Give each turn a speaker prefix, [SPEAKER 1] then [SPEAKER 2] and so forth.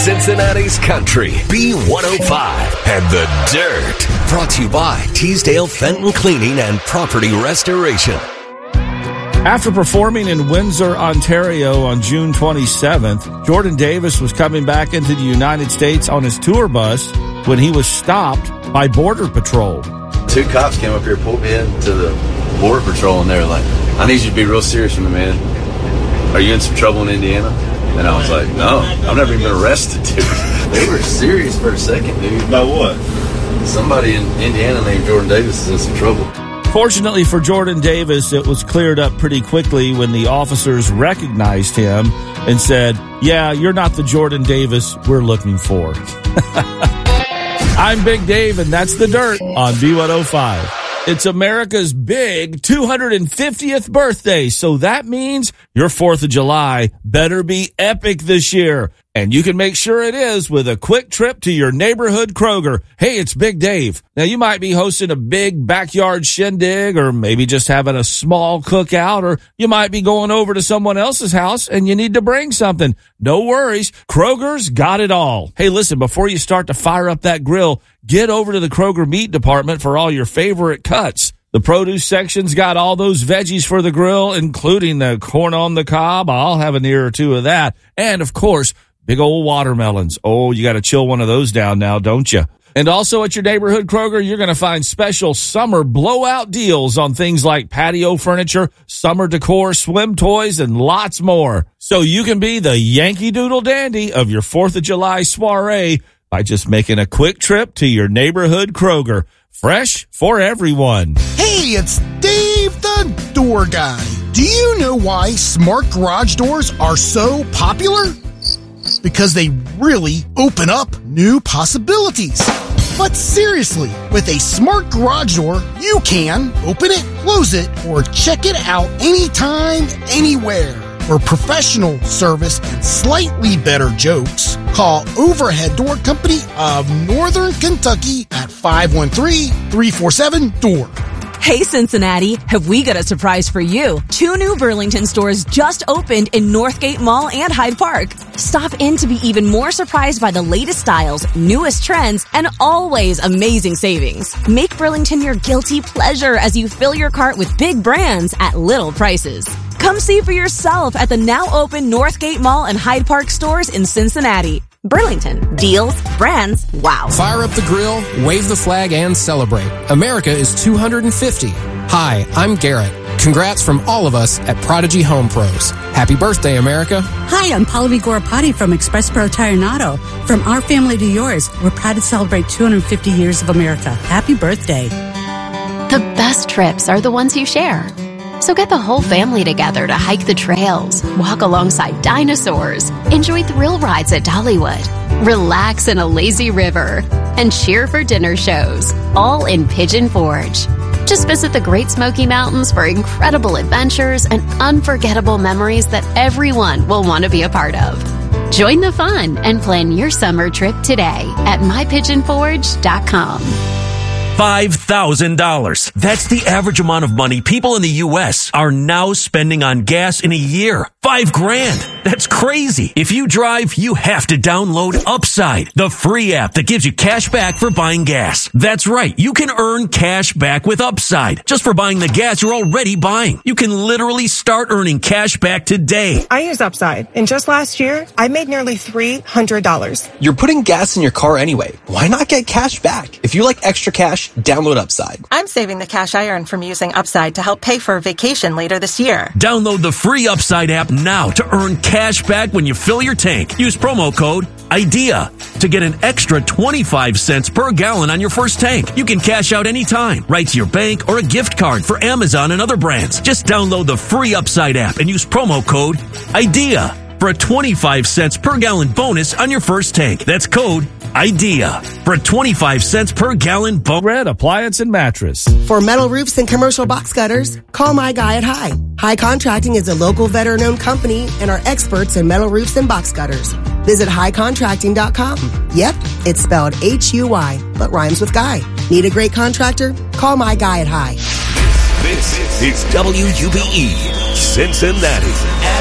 [SPEAKER 1] Cincinnati's Country, B105, and The Dirt. Brought to you by Teasdale Fenton Cleaning and Property Restoration.
[SPEAKER 2] After performing in Windsor, Ontario on June 27th, Jordan Davis was coming back into the United States on his tour bus when he was stopped by Border Patrol.
[SPEAKER 3] 2 cops came up here, pulled me into the Border Patrol, and they were like, I need you to be real serious with me, man. Are you in some trouble in Indiana? And I was like, no, I've never even been arrested, dude. They were serious for a second, dude.
[SPEAKER 4] About what?
[SPEAKER 3] Somebody in Indiana named Jordan Davis is in some trouble.
[SPEAKER 2] Fortunately for Jordan Davis, it was cleared up pretty quickly when the officers recognized him and said, yeah, you're not the Jordan Davis we're looking for. I'm Big Dave, and that's The Dirt on B105. It's America's big 250th birthday, so that means your 4th of July better be epic this year. And you can make sure it is with a quick trip to your neighborhood Kroger. Hey, it's Big Dave. Now, you might be hosting a big backyard shindig, or maybe just having a small cookout, or you might be going over to someone else's house and you need to bring something. No worries. Kroger's got it all. Hey, listen, before you start to fire up that grill, get over to the Kroger meat department for all your favorite cuts. The produce section's got all those veggies for the grill, including the corn on the cob. I'll have an ear or two of that. And, of course, big old watermelons. Oh, you got to chill one of those down now, don't you? And also at your neighborhood Kroger, you're going to find special summer blowout deals on things like patio furniture, summer decor, swim toys, and lots more. So you can be the Yankee Doodle Dandy of your 4th of July soiree by just making a quick trip to your neighborhood Kroger. Fresh for everyone.
[SPEAKER 5] Hey, it's Dave the Door Guy. Do you know why smart garage doors are so popular? Because they really open up new possibilities. But seriously, with a smart garage door, you can open it, close it, or check it out anytime, anywhere. For professional service and slightly better jokes, call Overhead Door Company of Northern Kentucky at 513-347-DOOR.
[SPEAKER 6] Hey, Cincinnati, have we got a surprise for you? 2 new Burlington stores just opened in Northgate Mall and Hyde Park. Stop in to be even more surprised by the latest styles, newest trends, and always amazing savings. Make Burlington your guilty pleasure as you fill your cart with big brands at little prices. Come see for yourself at the now open Northgate Mall and Hyde Park stores in Cincinnati. Burlington. Deals, brands, wow.
[SPEAKER 7] Fire up the grill, wave the flag, and celebrate. America is 250. Hi, I'm Garrett. Congrats from all of us at Prodigy Home Pros. Happy birthday, America.
[SPEAKER 8] Hi, I'm Pallavi Gorapati from Express Pro Tire and Auto. From our family to yours, we're proud to celebrate 250 years of America. Happy birthday.
[SPEAKER 9] The best trips are the ones you share. So get the whole family together to hike the trails, walk alongside dinosaurs, enjoy thrill rides at Dollywood, relax in a lazy river, and cheer for dinner shows, all in Pigeon Forge. Just visit the Great Smoky Mountains for incredible adventures and unforgettable memories that everyone will want to be a part of. Join the fun and plan your summer trip today at mypigeonforge.com.
[SPEAKER 10] $5,000. That's the average amount of money people in the U.S. are now spending on gas in a year. $5,000. That's crazy. If you drive, you have to download Upside, the free app that gives you cash back for buying gas. That's right. You can earn cash back with Upside just for buying the gas you're already buying. You can literally start earning cash back today.
[SPEAKER 11] I use Upside, and just last year, I made nearly $300.
[SPEAKER 12] You're putting gas in your car anyway. Why not get cash back? If you like extra cash, download Upside.
[SPEAKER 11] I'm saving the cash I earn from using Upside to help pay for a vacation later this year.
[SPEAKER 10] Download the free Upside app now to earn cash back when you fill your tank. Use promo code IDEA to get an extra 25 cents per gallon on your first tank. You can cash out anytime, right to your bank or a gift card for Amazon and other brands. Just download the free Upside app and use promo code IDEA for a 25 cents per gallon bonus on your first tank. That's code IDEA for a 25 cents per gallon bonus.
[SPEAKER 2] Red Appliance and Mattress.
[SPEAKER 13] For metal roofs and commercial box cutters, call my guy at High. High Contracting is a local veteran-owned company and are experts in metal roofs and box cutters. Visit highcontracting.com. Yep, it's spelled H-U-Y, but rhymes with guy. Need a great contractor? Call my guy at High.
[SPEAKER 1] This is WUBE, Cincinnati.